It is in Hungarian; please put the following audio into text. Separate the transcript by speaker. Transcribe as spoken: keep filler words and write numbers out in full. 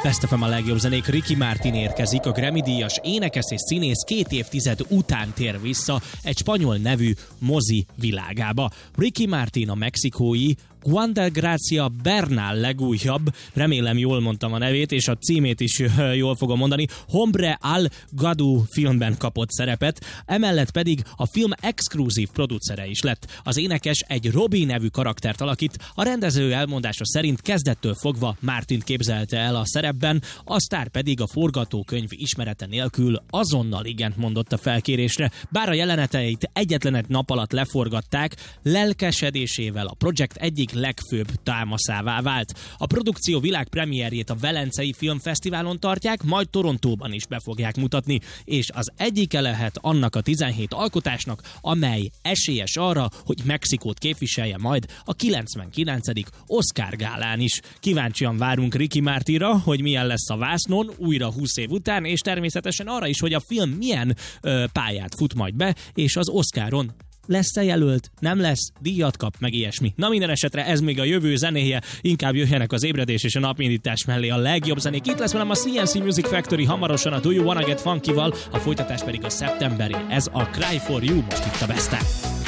Speaker 1: Best ef em a legjobb zenék. Ricky Martin érkezik, a Grammy-díjas énekes és színész két évtized után tér vissza egy spanyol nevű mozi világába. Ricky Martin a mexikói Juan de Gracia Bernal legújabb, remélem jól mondtam a nevét, és a címét is jól fogom mondani, Hombre al Gadu filmben kapott szerepet, emellett pedig a film exkluzív producere is lett. Az énekes egy Robbie nevű karaktert alakít, a rendező elmondása szerint kezdettől fogva Martint képzelte el a szerepben, a sztár pedig a forgatókönyv ismerete nélkül azonnal igent mondott a felkérésre, bár a jeleneteit egyetlen egy nap alatt leforgatták, lelkesedésével a projekt egyik legfőbb támaszává vált. A produkció világpremierjét a Velencei Filmfesztiválon tartják, majd Torontóban is be fogják mutatni, és az egyike lehet annak a tizenhét alkotásnak, amely esélyes arra, hogy Mexikót képviselje majd a kilencvenkilencedik Oscar gálán is. Kíváncsian várunk Ricky Martinra, hogy milyen lesz a vásznon újra húsz év után, és természetesen arra is, hogy a film milyen ö, pályát fut majd be, és az Oscaron lesz-e jelölt, nem lesz, díjat kap, meg ilyesmi. Na minden esetre ez még a jövő zenéje, inkább jöjjenek az ébredés és a napindítás mellé a legjobb zenék. Itt lesz velem a cé en cé Music Factory hamarosan a Do You Wanna Get Funky-val, a folytatás pedig a szeptemberi. Ez a Cry For You most itt a Besten.